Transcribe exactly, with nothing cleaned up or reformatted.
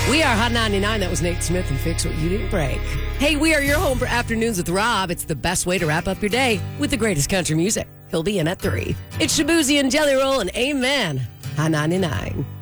We are Hot ninety-nine. That was Nate Smith and Fix What You Didn't Break. Hey, we are your home for Afternoons with Rob. It's the best way to wrap up your day with the greatest country music. He'll be in at three. It's Shabuzi and Jelly Roll and Amen. Hot ninety-nine.